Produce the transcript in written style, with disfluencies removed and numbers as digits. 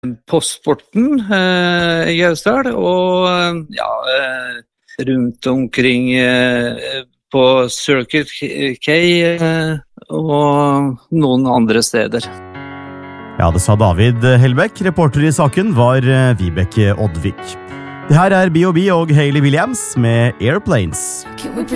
på sporten i Gausdal, og rundt omkring på Circuit K og noen andre steder. Ja, det sa David Hellbekk. Reporter i saken var Vibeke Oddvik. Det her er B.O.B. og Hayley Williams med Airplanes.